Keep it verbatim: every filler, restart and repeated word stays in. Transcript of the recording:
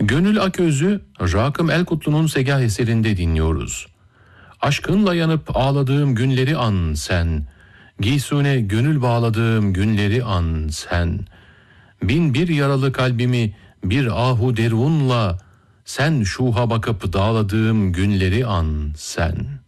Gönül Aköz'ü Rakım Elkutlu'nun Segah eserinde dinliyoruz. Aşkınla yanıp ağladığım günleri an sen, Giysune gönül bağladığım günleri an sen. Bin bir yaralı kalbimi bir ahu derunla, sen şuha bakıp dağladığım günleri an sen.